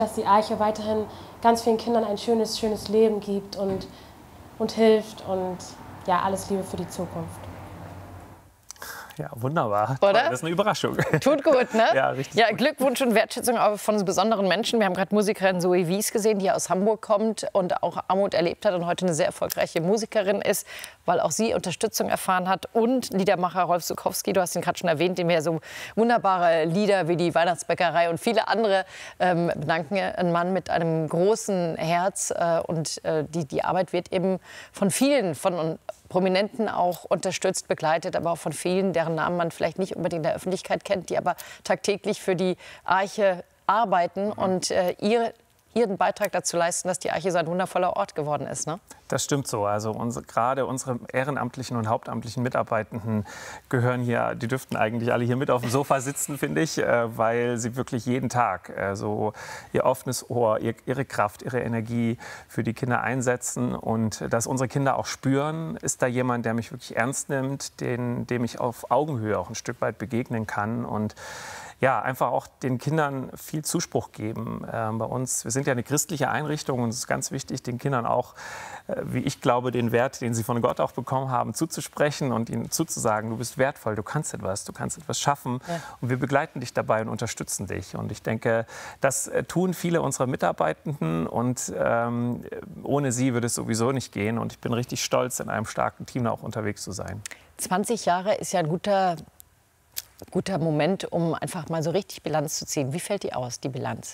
dass die Arche weiterhin ganz vielen Kindern ein schönes Leben gibt und hilft und ja, alles Liebe für die Zukunft. Ja, wunderbar. Oder? Das ist eine Überraschung. Tut gut, ne? Ja, richtig. Ja, Glückwunsch und Wertschätzung auch von besonderen Menschen. Wir haben gerade Musikerin Zoe Wies gesehen, die aus Hamburg kommt und auch Armut erlebt hat und heute eine sehr erfolgreiche Musikerin ist, weil auch sie Unterstützung erfahren hat. Und Liedermacher Rolf Zuckowski, du hast ihn gerade schon erwähnt, dem ja so wunderbare Lieder wie die Weihnachtsbäckerei und viele andere bedanken. Ein Mann mit einem großen Herz und die Arbeit wird eben von vielen, von Prominenten auch unterstützt, begleitet, aber auch von vielen, deren Namen man vielleicht nicht unbedingt in der Öffentlichkeit kennt, die aber tagtäglich für die Arche arbeiten und ihren Beitrag dazu leisten, dass die Arche so ein wundervoller Ort geworden ist. Ne? Das stimmt so. Also gerade unsere ehrenamtlichen und hauptamtlichen Mitarbeitenden gehören hier, die dürften eigentlich alle hier mit auf dem Sofa sitzen, finde ich, weil sie wirklich jeden Tag so ihr offenes Ohr, ihre Kraft, ihre Energie für die Kinder einsetzen. Und dass unsere Kinder auch spüren, ist da jemand, der mich wirklich ernst nimmt, dem ich auf Augenhöhe auch ein Stück weit begegnen kann. Und ja, einfach auch den Kindern viel Zuspruch geben. Bei uns, wir sind ja eine christliche Einrichtung und es ist ganz wichtig, den Kindern auch, wie ich glaube, den Wert, den sie von Gott auch bekommen haben, zuzusprechen und ihnen zuzusagen, du bist wertvoll, du kannst etwas schaffen. Ja. Und wir begleiten dich dabei und unterstützen dich. Und ich denke, das tun viele unserer Mitarbeitenden und ohne sie würde es sowieso nicht gehen. Und ich bin richtig stolz, in einem starken Team auch unterwegs zu sein. 20 Jahre ist ja ein guter Moment, um einfach mal so richtig Bilanz zu ziehen. Wie fällt die aus, die Bilanz?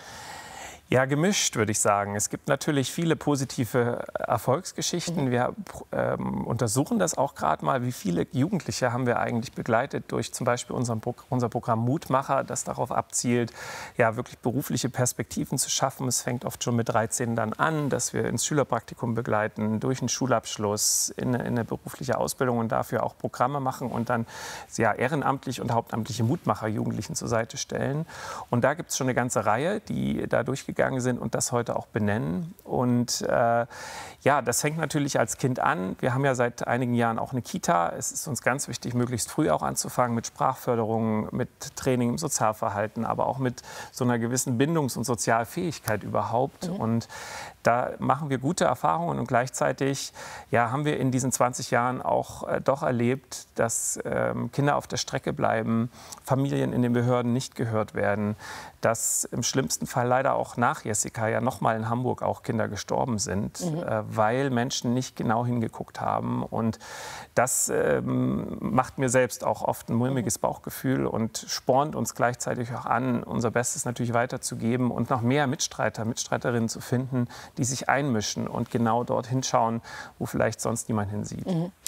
Ja, gemischt, würde ich sagen. Es gibt natürlich viele positive Erfolgsgeschichten. Wir untersuchen das auch gerade mal, wie viele Jugendliche haben wir eigentlich begleitet durch zum Beispiel unser Programm Mutmacher, das darauf abzielt, ja, wirklich berufliche Perspektiven zu schaffen. Es fängt oft schon mit 13 dann an, dass wir ins Schülerpraktikum begleiten, durch einen Schulabschluss, in eine berufliche Ausbildung und dafür auch Programme machen und dann ja, ehrenamtlich und hauptamtliche Mutmacher Jugendlichen zur Seite stellen. Und da gibt es schon eine ganze Reihe, die da durchgegangen sind und das heute auch benennen. Und ja, das fängt natürlich als Kind an. Wir haben ja seit einigen Jahren auch eine Kita. Es ist uns ganz wichtig, möglichst früh auch anzufangen mit Sprachförderung, mit Training im Sozialverhalten, aber auch mit so einer gewissen Bindungs- und Sozialfähigkeit überhaupt. Und da machen wir gute Erfahrungen und gleichzeitig ja, haben wir in diesen 20 Jahren auch doch erlebt, dass Kinder auf der Strecke bleiben, Familien in den Behörden nicht gehört werden, dass im schlimmsten Fall leider auch nach Jessica ja noch mal in Hamburg auch Kinder gestorben sind, weil Menschen nicht genau hingeguckt haben. Und das macht mir selbst auch oft ein mulmiges Bauchgefühl und spornt uns gleichzeitig auch an, unser Bestes natürlich weiterzugeben und noch mehr Mitstreiterinnen zu finden, die sich einmischen und genau dort hinschauen, wo vielleicht sonst niemand hinsieht.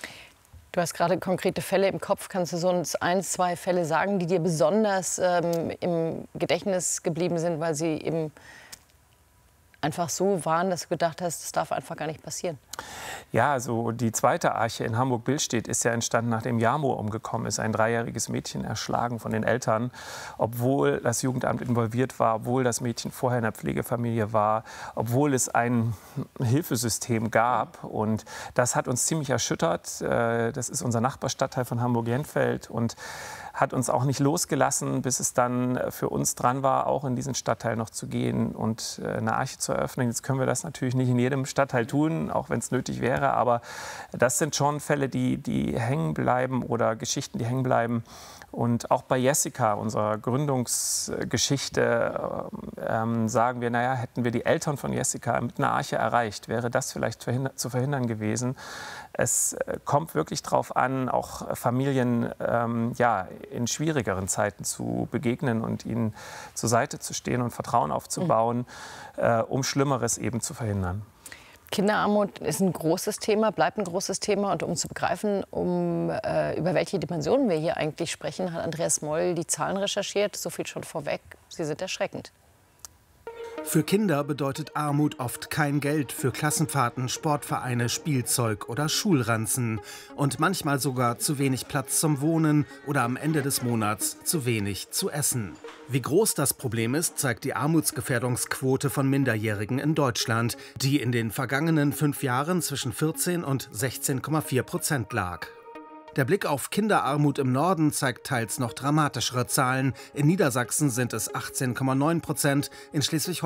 Du hast gerade konkrete Fälle im Kopf. Kannst du so uns 1, 2 Fälle sagen, die dir besonders im Gedächtnis geblieben sind, weil sie eben einfach so waren, dass du gedacht hast, das darf einfach gar nicht passieren? Ja, also die zweite Arche in Hamburg-Billstedt ist ja entstanden, nachdem Jarmo umgekommen ist. Ein 3-jähriges Mädchen erschlagen von den Eltern, obwohl das Jugendamt involviert war, obwohl das Mädchen vorher in der Pflegefamilie war, obwohl es ein Hilfesystem gab. Und das hat uns ziemlich erschüttert. Das ist unser Nachbarstadtteil von Hamburg-Jenfeld und hat uns auch nicht losgelassen, bis es dann für uns dran war, auch in diesen Stadtteil noch zu gehen und eine Arche zu eröffnen. Jetzt können wir das natürlich nicht in jedem Stadtteil tun, auch wenn es nötig wäre. Aber das sind schon Fälle, die hängen bleiben oder Geschichten, die hängen bleiben. Und auch bei Jessica, unserer Gründungsgeschichte, sagen wir, naja, hätten wir die Eltern von Jessica mit einer Arche erreicht, wäre das vielleicht zu verhindern gewesen. Es kommt wirklich darauf an, auch Familien ja, in schwierigeren Zeiten zu begegnen und ihnen zur Seite zu stehen und Vertrauen aufzubauen, um Schlimmeres eben zu verhindern. Kinderarmut ist ein großes Thema, bleibt ein großes Thema. Und um zu begreifen, über welche Dimensionen wir hier eigentlich sprechen, hat Andreas Moll die Zahlen recherchiert. So viel schon vorweg, sie sind erschreckend. Für Kinder bedeutet Armut oft kein Geld für Klassenfahrten, Sportvereine, Spielzeug oder Schulranzen. Und manchmal sogar zu wenig Platz zum Wohnen oder am Ende des Monats zu wenig zu essen. Wie groß das Problem ist, zeigt die Armutsgefährdungsquote von Minderjährigen in Deutschland, die in den vergangenen 5 Jahren zwischen 14 und 16,4% lag. Der Blick auf Kinderarmut im Norden zeigt teils noch dramatischere Zahlen. In Niedersachsen sind es 18,9%, in Schleswig-Holstein